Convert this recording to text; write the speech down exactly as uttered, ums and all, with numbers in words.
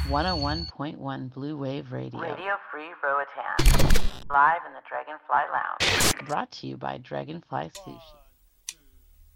one oh one point one Blue Wave Radio. Radio Free Roatan. Live in the Dragonfly Lounge. Brought to you by Dragonfly Sushi.